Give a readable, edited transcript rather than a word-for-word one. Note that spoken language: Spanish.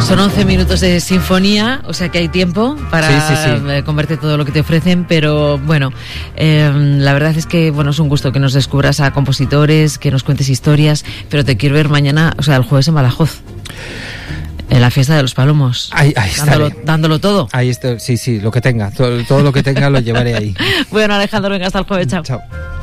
Son 11 minutos de sinfonía, o sea que hay tiempo para converte todo lo que te ofrecen, pero bueno, la verdad es que bueno, es un gusto que nos descubras a compositores, que nos cuentes historias, pero te quiero ver mañana, o sea, el jueves en Badajoz. En la fiesta de los Palomos. Ahí dándolo todo. Ahí está, sí, lo que tenga. Todo lo que tenga lo llevaré ahí. Bueno, Alejandro, venga, hasta el jueves. Chao. Chao.